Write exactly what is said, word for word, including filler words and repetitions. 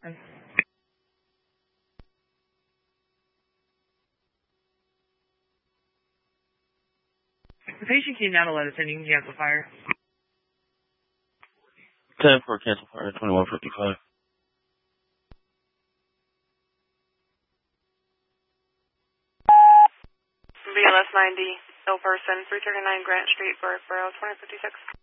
The patient came down to let us in. You can cancel fire. ten for cancel fire, twenty-one fifty-five. B L S ninety, ill person, three thirty-nine Grant Street, Burke Borough, twenty fifty-six.